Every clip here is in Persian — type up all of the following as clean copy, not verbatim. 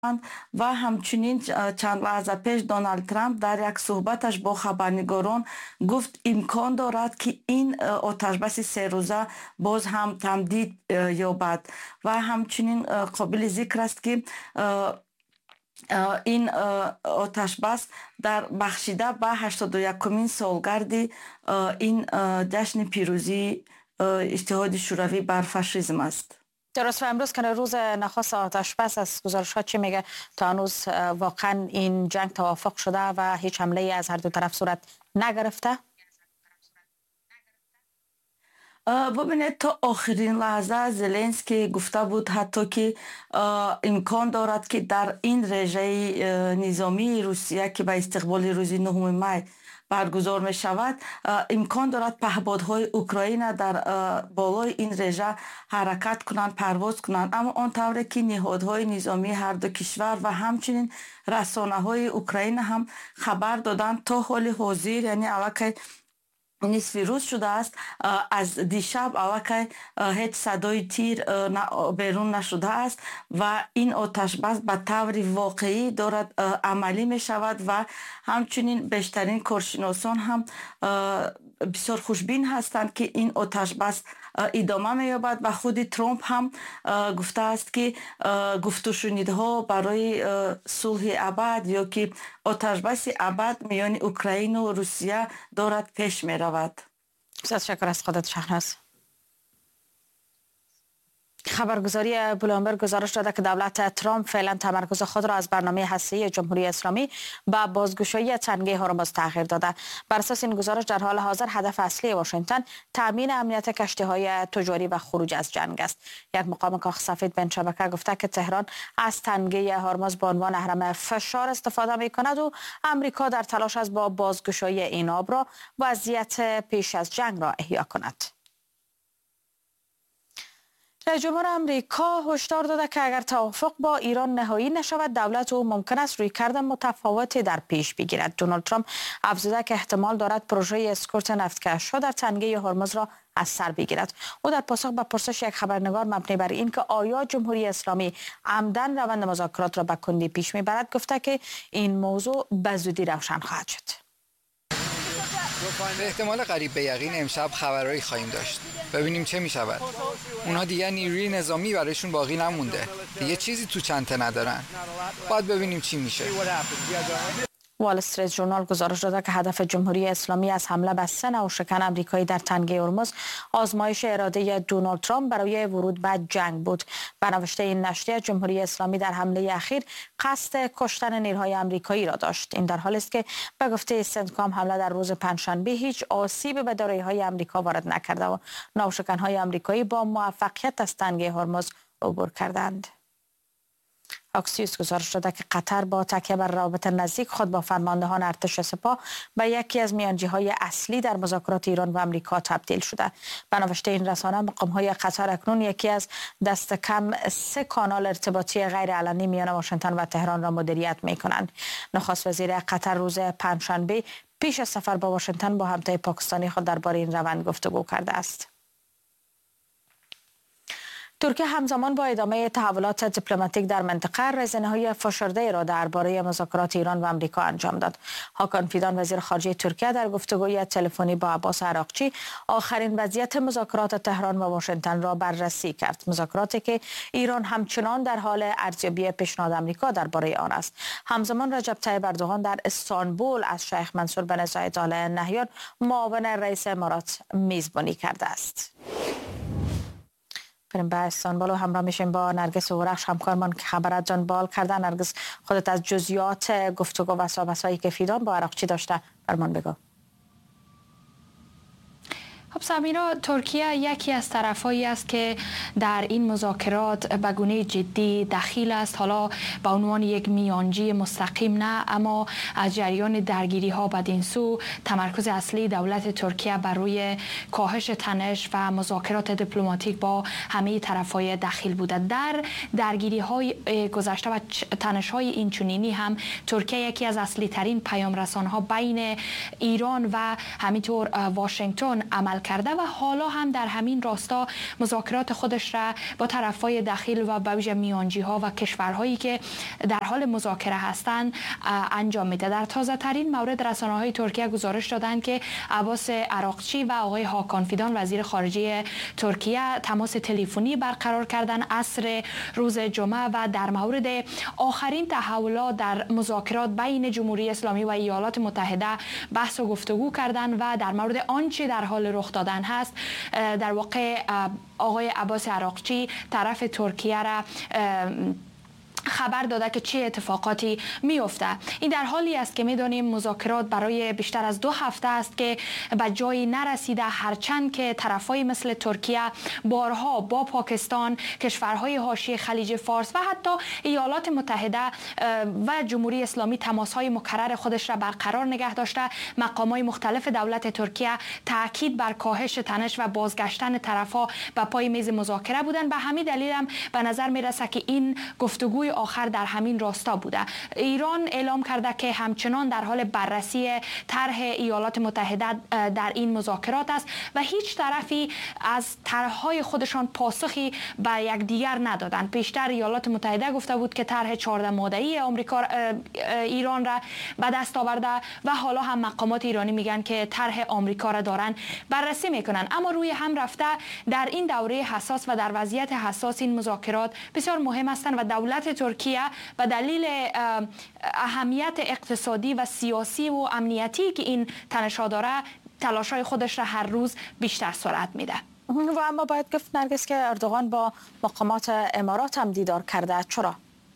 و همچنین چند لحظه پیش دونالد ترامپ در یک صحبتش با خبرنگاران گفت امکان دارد که این آتشبس 3 روزه باز هم تمدید یابد و همچنین قابل ذکر است که این آتشبس در بخشیده به 81مین سالگرد این جشن پیروزی اتحاد شوروی بر فاشیسم است. درست و امروز که روز نخست آتشبس از گزارش ها چی میگه؟ تا هنوز واقعا این جنگ توافق شده و هیچ حمله از هر دو طرف صورت نگرفته؟ ببینید تا آخرین لحظه زلنسکی گفته بود حتی که امکان دارد که در این رژه نظامی روسیه که به استقبال روز 9 می برگزار می شود امکان دارد پهپادهای اوکراین در بالای این رژه حرکت کنند، پرواز کنند، اما آن طوری که نهادهای نظامی هر دو کشور و همچنین رسانه های اوکراین هم خبر دادند تا حال حاضر، یعنی الکی نصف روز شده است، از دیشب الکی هیچ صدای تیر بیرون نشده است و این آتشبس به طور واقعی دارد عملی می شود و همچنین بیشترین کارشناسان هم بسیار خوشبین هستند که این آتشبس ادامه می یابد و خود ترامپ هم گفته است که گفت و شنیدها برای صلح ابد یا که آتشبس ابد میان اوکراین و روسیه دارد پیش می رود. تشکر از خودت شهناز. خبرگزاری بلومبرگ گزارش داده که دولت ترامپ فعلا تمرکز خود را از برنامه هسته‌ای جمهوری اسلامی به بازگشایی تنگه هرمز تغییر داده. بر اساس این گزارش در حال حاضر هدف اصلی واشنگتن تامین امنیت کشتی‌های تجاری و خروج از جنگ است. یک مقام کاخ سفید به شبکه گفته که تهران از تنگه هرمز به عنوان اهرم فشار استفاده می‌کند و آمریکا در تلاش است با بازگشایی این آب را وضعیت پیش از جنگ را احیا کند. رئیس جمهور آمریکا هشدار داده که اگر توافق با ایران نهایی نشود دولت او ممکن است رویکرد متفاوتی در پیش بگیرد. دونالد ترامپ افزوده که احتمال دارد پروژه اسکورت نفتکش‌ها در تنگه هرمز را از سر بگیرد. او در پاسخ به پرسش یک خبرنگار مبنی بر این که آیا جمهوری اسلامی عمدن روند مذاکرات را به کندی پیش میبرد گفته که این موضوع به زودی روشن خواهد شد. به احتمال قریب به یقین امشب خبرایی خواهیم داشت. ببینیم چه می شود. اونها دیگه نیروی نظامی برایشون باقی نمونده. دیگه چیزی تو چنته ندارن. باید ببینیم چی میشه. وال استریت ژورنال گزارش داده که هدف جمهوری اسلامی از حمله به 3 ناوشکن آمریکایی در تنگه هرمز آزمایش اراده دونالد ترامپ برای ورود به جنگ بود. به نوشته این نشریه جمهوری اسلامی در حمله اخیر قصد کشتن نیروهای آمریکایی را داشت. این در حالی است که به گفته سنتکام حمله در روز پنجشنبه هیچ آسیبی به دارایی‌های آمریکا وارد نکرده و ناوشکن‌های آمریکایی با موفقیت از تنگه هرمز عبور کردند. اکسیوس گزارش داده که قطر با تکیه بر روابط نزدیک خود با فرماندهان ارتش سپاه به یکی از میانجی‌های اصلی در مذاکرات ایران و آمریکا تبدیل شده. به نوشته این رسانه مقام‌های قطر اکنون یکی از دست کم 3 کانال ارتباطی غیر علنی میان واشنگتن و تهران را مدیریت می‌کنند. نخست وزیر قطر روز پنجشنبه پیش از سفر به واشنگتن با همتای پاکستانی خود درباره این روند گفتگو کرده است. ترکیه همزمان با ادامه تحولات دیپلماتیک در منطقه رزنه‌های فشرده را درباره مذاکرات ایران و آمریکا انجام داد. هاکان فیدان وزیر خارجه ترکیه در گفتگوی تلفنی با عباس عراقچی آخرین وضعیت مذاکرات تهران و واشنگتن را بررسی کرد. مذاکراتی که ایران همچنان در حال ارزیابی پیشنهاد آمریکا درباره آن است. همزمان رجب طیب اردوغان در استانبول از شیخ منصور بن زاید آل نهیان معاون رئیس امارات میزبانی کرده است. بریم به استانبول و همراه میشیم با نرگس اورخش همکارمان که خبر جان بال کرده. نرگس خودت از جزئیات گفتگو و صحبت‌هایی که فیدان با عراقچی داشته برمان بگو. خب سمیرا، ترکیه یکی از طرفایی است که در این مذاکرات به گونه جدی دخیل است، حالا به عنوان یک میانجی مستقیم نه، اما از جریان درگیری ها بدین سو تمرکز اصلی دولت ترکیه بر روی کاهش تنش و مذاکرات دیپلماتیک با همه طرفای دخیل بوده. در درگیری های گذشته و تنش های اینچنینی هم ترکیه یکی از اصلی ترین پیام رسان ها بین ایران و همینطور واشنگتن عمل کرده و حالا هم در همین راستا مذاکرات خودش را با طرفهای داخل و به ویژه میانجی‌ها و کشورهایی که در حال مذاکره هستند انجام میده. در تازه ترین مورد رسانه‌های ترکیه گزارش دادند که عباس عراقچی و آقای هاکان فیدان وزیر خارجه ترکیه تماس تلفنی برقرار کردند عصر روز جمعه و در مورد آخرین تحولات در مذاکرات بین جمهوری اسلامی و ایالات متحده بحث و گفتگو کردند و در مورد آنچه در حال رخ دادن هست در واقع آقای عباس عراقچی طرف ترکیه را خبر داده که چه اتفاقاتی میفته. این در حالی است که میدانیم مذاکرات برای بیشتر از 2 هفته است که به جایی نرسیده، هرچند که طرفای مثل ترکیه بارها با پاکستان، کشورهای حاشیه خلیج فارس و حتی ایالات متحده و جمهوری اسلامی تماسهای مکرر خودش را برقرار نگه داشته. مقامات مختلف دولت ترکیه تاکید بر کاهش تنش و بازگشتن طرفها به پای میز مذاکره بودند. به همین دلیل هم به نظر میرسه که این گفتگوی آخر در همین راستا بوده. ایران اعلام کرده که همچنان در حال بررسی طرح ایالات متحده در این مذاکرات است و هیچ طرفی از طرحهای خودشان پاسخی به یکدیگر ندادند. پیشتر ایالات متحده گفته بود که طرح 14 ماده‌ای آمریکا ایران را به دست آورده و حالا هم مقامات ایرانی میگن که طرح آمریکا را دارن بررسی میکنن. اما روی هم رفته در این دوره حساس و در وضعیت حساس این مذاکرات بسیار مهم هستند و دولت ترکیه به دلیل اهمیت اقتصادی و سیاسی و امنیتی که این تنش‌ها داره تلاش‌های خودش را هر روز بیشتر سرعت میده. و اما باید گفت نرگس که اردوغان با مقامات امارات هم دیدار کرده. چرا؟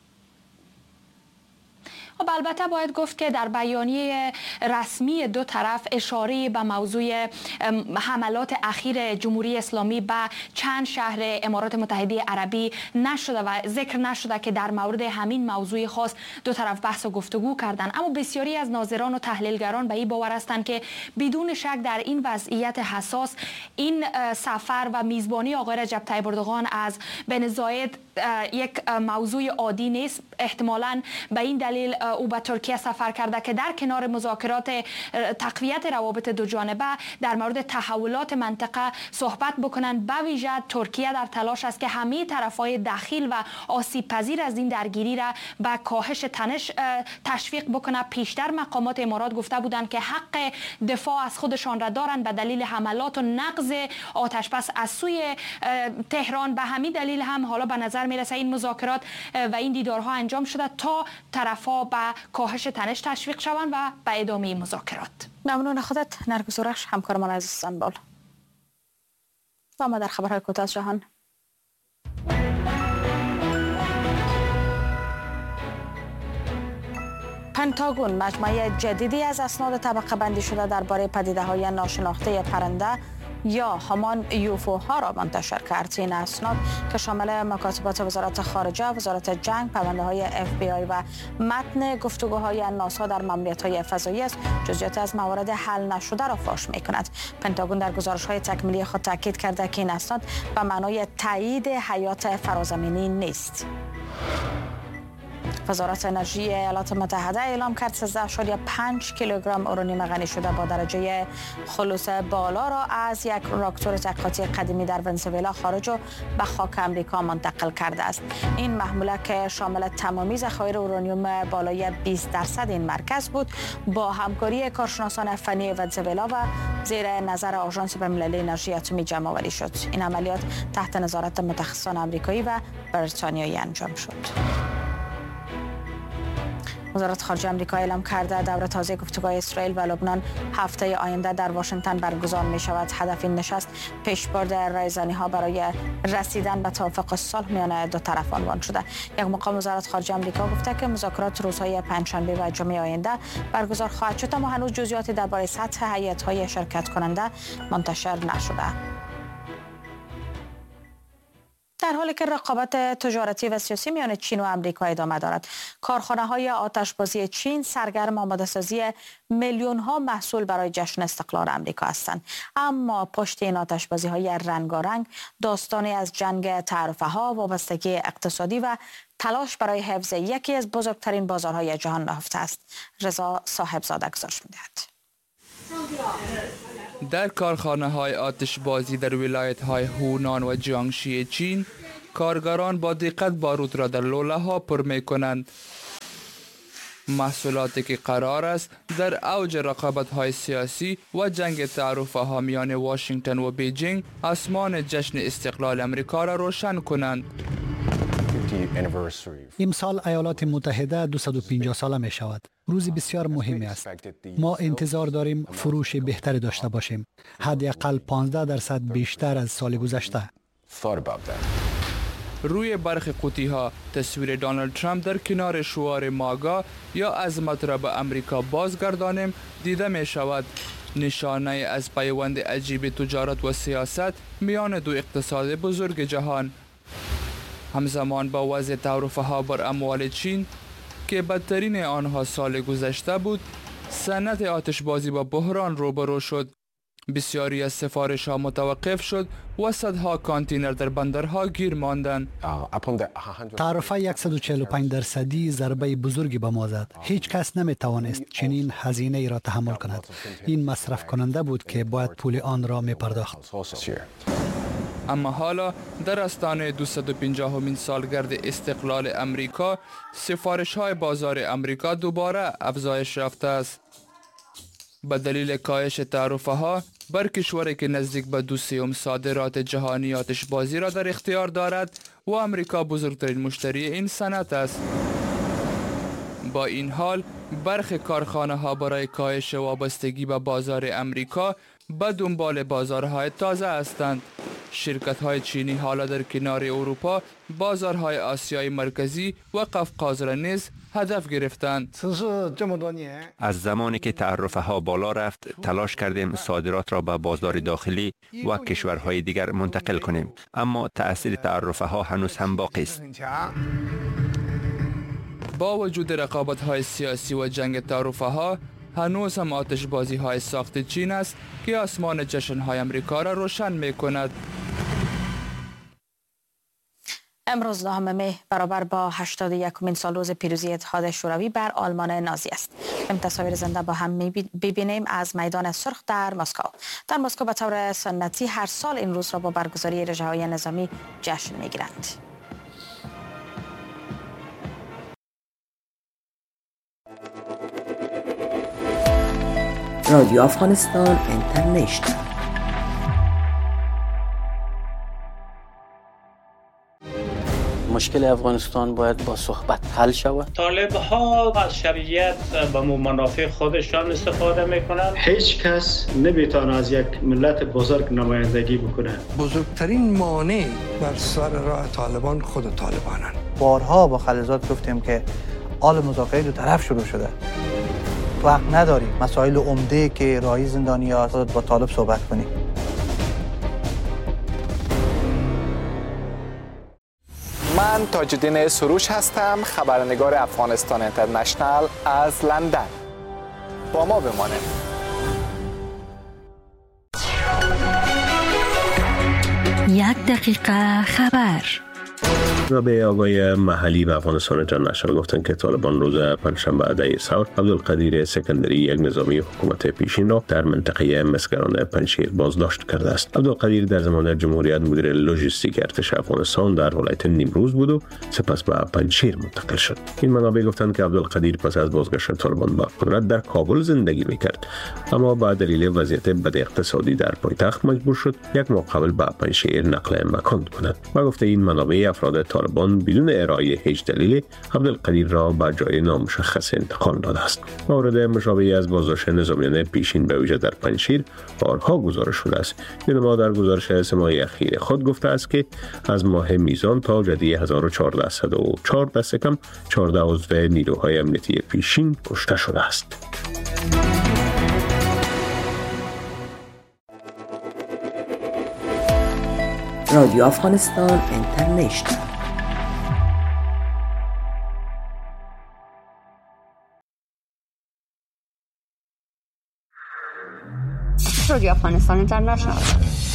و البته باید گفت که در بیانیه رسمی دو طرف اشاره به موضوع حملات اخیر جمهوری اسلامی به چند شهر امارات متحده عربی نشده و ذکر نشده که در مورد همین موضوع خاص دو طرف بحث و گفتگو کردند. اما بسیاری از ناظران و تحلیلگران به این باور هستند که بدون شک در این وضعیت حساس این سفر و میزبانی آقای رجب طیب اردوغان از بن زاید یک موضوع عادی نیست. احتمالاً به این دلیل او به ترکیه سفر کرده که در کنار مذاکرات تقویت روابط دو جانبه در مورد تحولات منطقه صحبت بکنند. به ویژه ترکیه در تلاش است که همه طرفهای داخل و آسیب پذیر از این درگیری را به کاهش تنش تشویق بکنه. پیشتر مقامات امارات گفته بودند که حق دفاع از خودشان را دارند به دلیل حملات و نقض آتشبس از سوی تهران. به همین دلیل هم حالا به نظر میرسه این مذاکرات و این دیدارها انجام شده تا طرفها به کاهش تنش تشویق شوند و به ادامه مذاکرات. ممنون خودت نرگس اورخش، همکارمان از استانبول. و ما در خبرهای کوتاه جهان. پنتاگون مجموعه جدیدی از اسناد طبقه بندی شده درباره پدیده‌های ناشناخته پرنده یا همان یوفوها را منتشر کرد. این اسناد که شامل مکاتبات وزارت خارجه، وزارت جنگ، پرونده‌های FBI و متن گفتگوهای ناسا در ماموریت‌های فضایی است، جزئیات از موارد حل نشده را فاش می‌کند. پنتاگون در گزارش‌های تکمیلی خود تاکید کرده که این اسناد به معنای تایید حیات فرازمینی نیست. وزارت انرژی ایالات متحده اعلام کرد 13.5 کیلوگرم اورانیوم غنی شده با درجه خلوص بالا را از یک راکتور تحقیقاتی قدیمی در ونزوئلا خارج و به خاک امریکا منتقل کرده است. این محموله که شامل تمامی ذخایر اورانیوم بالای 20% این مرکز بود، با همکاری کارشناسان فنی ونزوئلا و زیر نظر آژانس بین‌المللی انرژی اتمی جمع‌آوری شد. این عملیات تحت نظارت متخصصان آمریکایی و بریتانیایی انجام شد. وزارت خارجه آمریکا اعلام کرده دور تازه گفتگوهای اسرائیل و لبنان هفته آینده در واشنگتن برگزار می شود. هدف این نشست پیشبرد رایزنی‌ها برای رسیدن به توافق صلح میان دو طرف عنوان شده. یک مقام وزارت خارجه آمریکا گفته که مذاکرات روزهای پنجشنبه و جمعه آینده برگزار خواهد شد، اما هنوز جزئیاتی درباره سطح هیئت‌های شرکت کننده منتشر نشده. در حالی که رقابت تجارتی و سیاسی میان چین و آمریکا ادامه دارد، کارخانه‌های آتشبازی چین سرگرم آماده‌سازی میلیون‌ها محصول برای جشن استقلال آمریکا هستند. اما پشت این آتشبازی‌های رنگارنگ داستانی از جنگ تعرفه‌ها، وابستگی اقتصادی و تلاش برای حفظ یکی از بزرگترین بازارهای جهان نهفته است. رضا صاحبزاده گزارش می‌دهد. در کارخانه‌های آتشبازی در ولایت‌های هونان و جیانگشی چین، کارگران با دقت بارود را در لوله‌ها پر می‌کنند. محصولاتی که قرار است در اوج رقابت‌های سیاسی و جنگ تعرفه‌ها میان واشنگتن و بیجینگ آسمان جشن استقلال امریکا را روشن کنند. امسال ایالات متحده 250 ساله می شود. روزی بسیار مهمی است. ما انتظار داریم فروش بهتری داشته باشیم. حداقل 15% بیشتر از سال گذشته. روی برخی قوطی‌ها تصویر دونالد ترامپ در کنار شعار ماگا یا عظمت را به امریکا بازگردانیم دیده می شود. نشانه از پیوند عجیب تجارت و سیاست میان دو اقتصاد بزرگ جهان. همزمان با وضع تعرفه‌ها بر اموال چین که بدترین آنها سال گذشته بود، صنعت آتشبازی با بحران روبرو شد. بسیاری از سفارش‌ها متوقف شد و صدها کانتینر در بندرها گیر ماندند. تعرفه 145% ضربه بزرگی به ما زد. هیچ کس نمی‌توانست چنین هزینه ای را تحمل کند. این مصرف کننده بود که باید پول آن را می‌پرداخت. اما حالا در آستانه 250مین سالگرد استقلال امریکا، سفارش‌های بازار امریکا دوباره افزایش یافته است. به دلیل کاهش تعرفه‌ها بر کشوری که نزدیک به 2/3 صادرات جهانی آتشبازی را در اختیار دارد و امریکا بزرگترین مشتری این صنعت است. با این حال برخی کارخانه‌ها برای کاهش وابستگی به بازار امریکا به دنبال بازارهای تازه هستند. شرکت‌های چینی حالا در کنار اروپا بازارهای آسیای مرکزی و قفقاز را نیز هدف گرفتند. از زمانی که تعرفه‌ها بالا رفت تلاش کردیم صادرات را به بازار داخلی و کشورهای دیگر منتقل کنیم، اما تأثیر تعرفه‌ها هنوز هم باقی است. با وجود رقابت‌های سیاسی و جنگ تعرفه‌ها، هنوز هم آتشبازی‌های ساخت چین است که آسمان جشن‌های امریکا را روشن می‌کند. امروز 9 مه برابر با 81مین سالروز پیروزی اتحاد شوروی بر آلمان نازی است. این تصاویر زنده با هم ببینیم از میدان سرخ در مسکو. در مسکو به طور سنتی هر سال این روز را با برگزاری رژه‌های نظامی جشن می‌گیرند. رادیو افغانستان اینترنشنال. مشکل افغانستان باید با صحبت حل شود. طالب‌ها از شرعیت به منافع خودشان استفاده میکنند. هیچ کس نمیتونه از یک ملت بزرگ نمایندگی بکنه. بزرگترین مانع بر سر راه طالبان خود طالبانن. بارها با خلیزات گفتیم که آل مذاکره دو طرف شروع شده. تو حق نداری مسائل عمده که راهی زندانی ها با طالب صحبت کنی. من تاج‌الدین سروش هستم، خبرنگار افغانستان اینترنشنال از لندن. با ما بمانید. یک دقیقه خبر. به آقای محلی و افغانستان اینترنشنال گفتند که طالبان روز پنجشنبه علیه ثور عبدالقدیر سکندری، یک نظامی حکومت پیشین را در منطقه مسگران پنجشیر بازداشت کرده است. عبدالقدیر در زمان جمهوریت مدیر لوجستیک ارتش افغانستان در ولایت نیمروز بود و سپس به پنجشیر منتقل شد. این منابع گفتند که عبدالقدیر پس از بازگشت طالبان به قدرت در کابل زندگی می‌کرد، اما با دلیل وضعیت بد اقتصادی در پایتخت مجبور شد یک ماه قبل به پنجشیر نقل مکان کند. و گفته این منابع افراد طالبان بدون ارائه هیچ دلیل عبدالقدیر را به جای نامشخص انتقال داده است. مورد مشابهی از بازداشت نظامیان پیشین به ویژه در پنجشیر بارها گزارش شده است. یونما در گزارش سه‌ماهه اخیر خود گفته است که از ماه میزان تا جدی 1404 دست کم 14 عضو نیروهای امنیتی پیشین کشته شده است. رادیو افغانستان اینترنشنال. رادیو افغانستان اینترنشنال